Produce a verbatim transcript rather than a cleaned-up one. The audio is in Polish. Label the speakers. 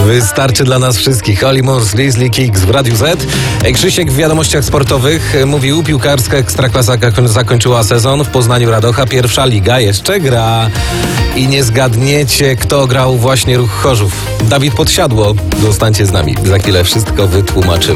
Speaker 1: Wystarczy dla nas wszystkich. Oli Murs, Grizzly Kicks w Radiu Z. Krzysiek w wiadomościach sportowych mówił, piłkarska Ekstraklasa zakończyła sezon. W Poznaniu Radocha pierwsza liga jeszcze gra. I nie zgadniecie, kto grał właśnie Ruch Chorzów. Dawid Podsiadło. Zostańcie z nami. Za chwilę wszystko wytłumaczymy.